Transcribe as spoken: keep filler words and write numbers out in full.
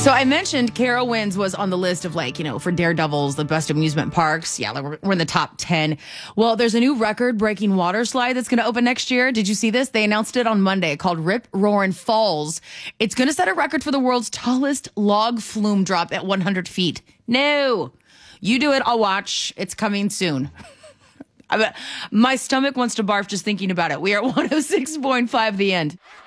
So I mentioned Carowinds was on the list of like, you know, for daredevils, the best amusement parks. Yeah, like we're, we're in the top ten. Well, there's a new record-breaking water slide that's going to open next year. Did you see this? They announced it on Monday called Rip Roarin' Falls. It's going to set a record for the world's tallest log flume drop at one hundred feet. No. You do it, I'll watch. It's coming soon. I mean, my stomach wants to barf just thinking about it. We are at one oh six point five The End.